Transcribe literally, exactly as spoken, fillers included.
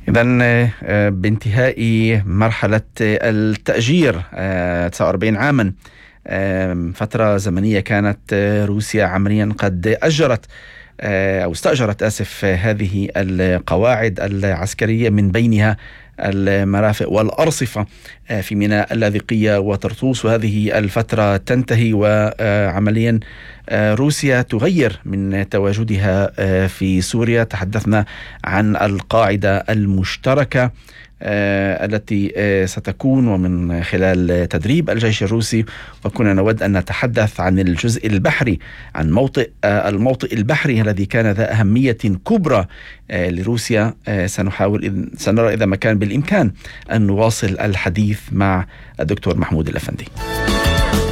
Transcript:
إذن بانتهاء مرحلة التأجير تسعة وأربعين عاما، فترة زمنية كانت روسيا عمليا قد أجرت أو استأجرت آسف هذه القواعد العسكرية، من بينها المرافق والأرصفة في ميناء اللاذقية وطرطوس. وهذه الفترة تنتهي وعمليا روسيا تغير من تواجدها في سوريا. تحدثنا عن القاعدة المشتركة التي ستكون ومن خلال تدريب الجيش الروسي، وكنا نود أن نتحدث عن الجزء البحري، عن موطئ الموطئ البحري الذي كان ذا أهمية كبرى لروسيا. سنحاول سنرى إذا ما كان بالإمكان أن نواصل الحديث مع الدكتور محمود الأفندي.